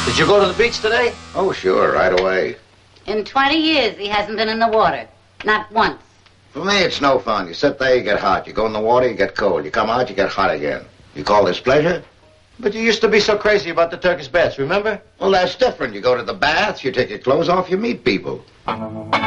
Did you go to the beach today? Oh, sure, right away. In 20 years, he hasn't been in the water. Not once. For me, it's no fun. You sit there, you get hot. You go in the water, you get cold. You come out, you get hot again. You call this pleasure? But you used to be so crazy about the Turkish baths, remember? Well, that's different. You go to the baths, you take your clothes off, you meet people.